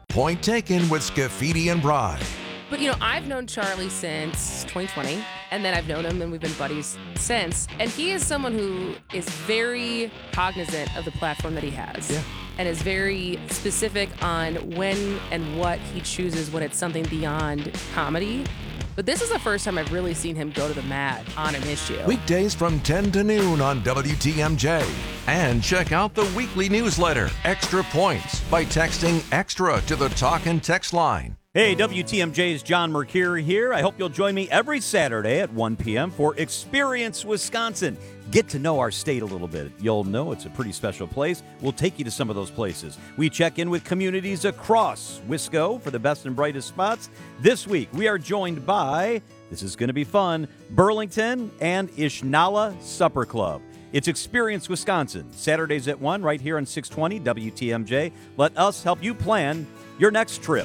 Point Taken with Scafidi and Bride. But, I've known Charlie since 2020, and then I've known him, and we've been buddies since. And he is someone who is very cognizant of the platform that he has. Yeah. And is very specific on when and what he chooses when it's something beyond comedy. But this is the first time I've really seen him go to the mat on an issue. Weekdays from 10 to noon on WTMJ. And check out the weekly newsletter, Extra Points, by texting EXTRA to the talk and text line. Hey, WTMJ's John Mercure here. I hope you'll join me every Saturday at 1 p.m. for Experience Wisconsin. Get to know our state a little bit. You'll know it's a pretty special place. We'll take you to some of those places. We check in with communities across Wisco for the best and brightest spots. This week, we are joined by, this is going to be fun, Burlington and Ishnala Supper Club. It's Experience Wisconsin, Saturdays at 1 right here on 620 WTMJ. Let us help you plan your next trip.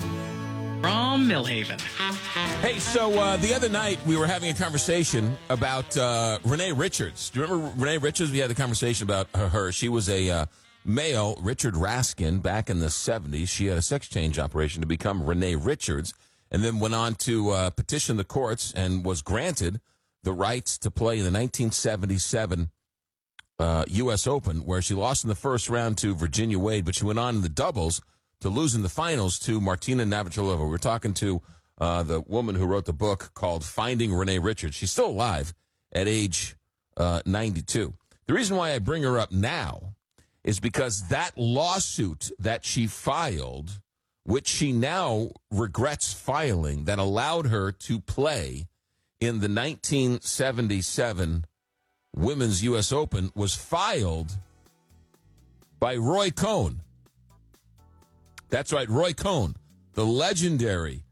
From Millhaven. Hey, so the other night we were having a conversation about Renee Richards. Do you remember Renee Richards? We had a conversation about her. She was a male, Richard Raskin, back in the 70s. She had a sex change operation to become Renee Richards and then went on to petition the courts and was granted the rights to play in the 1977 U.S. Open, where she lost in the first round to Virginia Wade, but she went on in the doubles to lose in the finals to Martina Navratilova. We're talking to the woman who wrote the book called Finding Renee Richards. She's still alive at age 92. The reason why I bring her up now is because that lawsuit that she filed, which she now regrets filing, that allowed her to play in the 1977 Women's U.S. Open, was filed by Roy Cohn. That's right, Roy Cohn, the legendary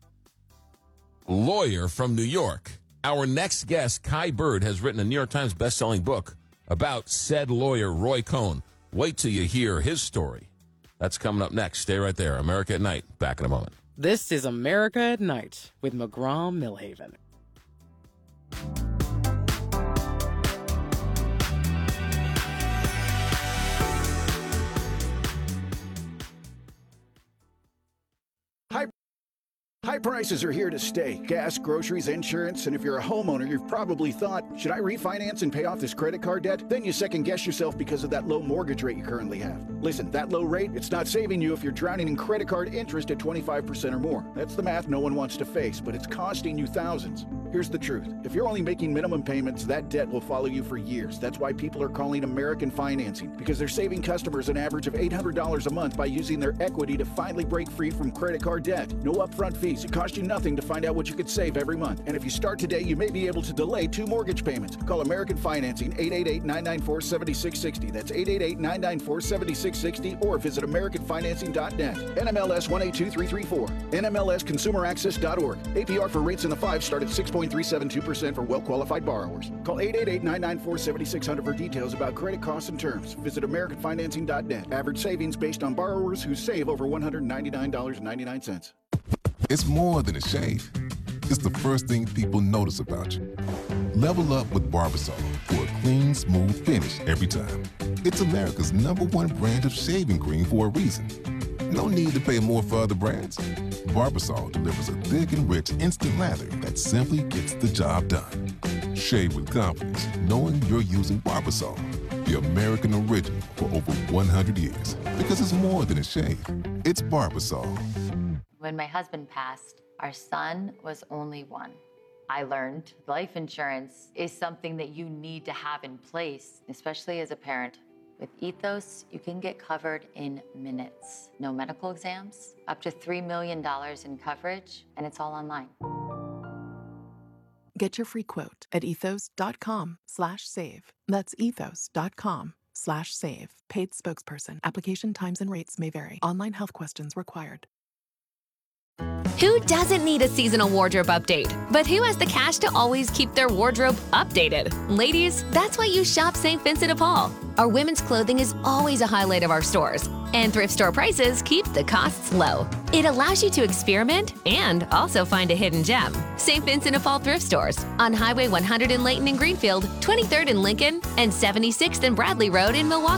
lawyer from New York. Our next guest, Kai Bird, has written a New York Times best-selling book about said lawyer, Roy Cohn. Wait till you hear his story. That's coming up next. Stay right there. America at Night. Back in a moment. This is America at Night with McGraw-Millhaven. High prices are here to stay. Gas, groceries, insurance, and if you're a homeowner, you've probably thought, should I refinance and pay off this credit card debt? Then you second guess yourself because of that low mortgage rate you currently have. Listen, that low rate, it's not saving you if you're drowning in credit card interest at 25% or more. That's the math no one wants to face, but it's costing you thousands. Here's the truth. If you're only making minimum payments, that debt will follow you for years. That's why people are calling American Financing, because they're saving customers an average of $800 a month by using their equity to finally break free from credit card debt. No upfront fees. It costs you nothing to find out what you could save every month. And if you start today, you may be able to delay 2 mortgage payments. Call American Financing, 888-994-7660. That's 888-994-7660, or visit AmericanFinancing.net. NMLS 182334. NMLSConsumerAccess.org. APR for rates in the 5 start at 6.372% for well-qualified borrowers. Call 888-994-7600 for details about credit costs and terms. Visit AmericanFinancing.net. Average savings based on borrowers who save over $199.99. It's more than a shave. It's the first thing people notice about you. Level up with Barbasol for a clean, smooth finish every time. It's America's #1 brand of shaving cream for a reason. No need to pay more for other brands. Barbasol delivers a thick and rich instant lather that simply gets the job done. Shave with confidence, knowing you're using Barbasol, the American original for over 100 years. Because it's more than a shave. It's Barbasol. When my husband passed, our son was only 1. I learned life insurance is something that you need to have in place, especially as a parent. With Ethos, you can get covered in minutes. No medical exams, up to $3 million in coverage, and it's all online. Get your free quote at ethos.com/save. That's ethos.com/save. Paid spokesperson. Application times and rates may vary. Online health questions required. Who doesn't need a seasonal wardrobe update? But who has the cash to always keep their wardrobe updated? Ladies, that's why you shop St. Vincent de Paul. Our women's clothing is always a highlight of our stores, and thrift store prices keep the costs low. It allows you to experiment and also find a hidden gem. St. Vincent de Paul thrift stores on Highway 100 in Layton and Greenfield, 23rd in Lincoln, and 76th and Bradley Road in Milwaukee.